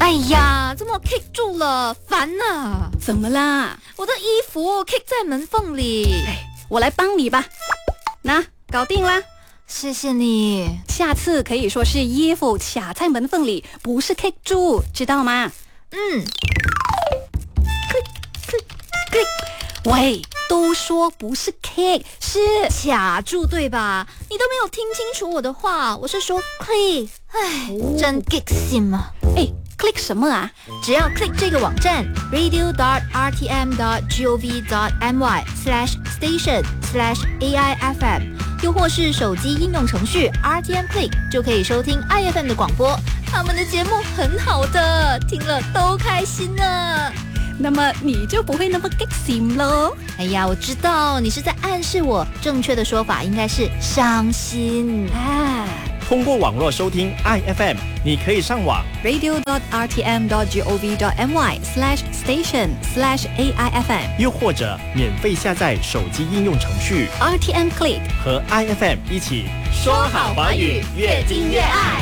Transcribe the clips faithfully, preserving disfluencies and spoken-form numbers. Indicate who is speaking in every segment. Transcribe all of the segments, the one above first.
Speaker 1: 哎呀，怎么 kick 住了？烦啊！
Speaker 2: 怎么啦？
Speaker 1: 我的衣服 kick 在门缝里。
Speaker 2: 哎，我来帮你吧。那搞定啦。
Speaker 1: 谢谢你。
Speaker 2: 下次可以说是衣服卡在门缝里，不是 kick 住，知道吗？
Speaker 1: 嗯。
Speaker 2: 喂，都说不是 kick， 是
Speaker 1: 卡住对吧？你都没有听清楚我的话，我是说 click。唉，哦、真 kick 心啊！
Speaker 2: 哎 ，click 什么啊？
Speaker 1: 只要 click 这个网站 radio dot r t m dot gov dot my slash station slash a i f m， 又或是手机应用程序 R T M Click 就可以收听 I F M 的广播。他们的节目很好的，听了都开心呢。
Speaker 2: 那么你就不会那么 kick 心咯。
Speaker 1: 哎呀，我知道你是在暗示我，正确的说法应该是伤心
Speaker 2: 啊。
Speaker 3: 通过网络收听 I F M， 你可以上网
Speaker 2: radio dot r t m dot gov dot my slash station slash a i f m，
Speaker 3: 又或者免费下载手机应用程序
Speaker 2: R T M Click，
Speaker 3: 和 I F M 一起
Speaker 1: 说好华语，越听越爱。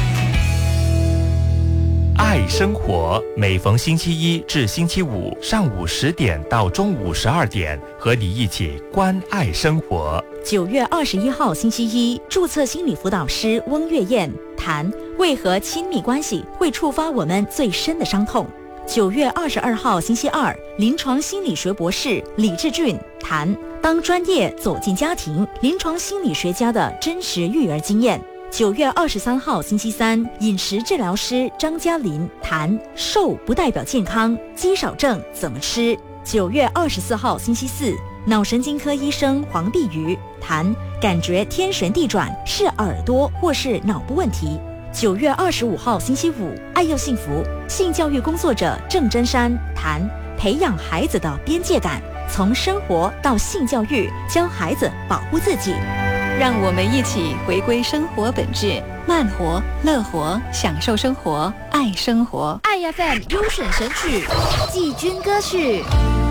Speaker 4: 爱生活，每逢星期一至星期五上午十点到中午十二点，和你一起关爱生活。
Speaker 5: 九月二十一号星期一，注册心理辅导师翁月燕谈为何亲密关系会触发我们最深的伤痛。九月二十二号星期二，临床心理学博士李志俊谈当专业走进家庭，临床心理学家的真实育儿经验。九月二十三号星期三，饮食治疗师张嘉林谈瘦不代表健康，肌少症怎么吃。九月二十四号星期四，脑神经科医生黄碧瑜谈感觉天旋地转是耳朵或是脑部问题。九月二十五号星期五，爱又幸福性教育工作者郑真山谈培养孩子的边界感，从生活到性教育，教孩子保护自己。
Speaker 2: 让我们一起回归生活本质，慢活、乐活，享受生活，爱生活。
Speaker 1: I F M 优选神曲，季军歌曲。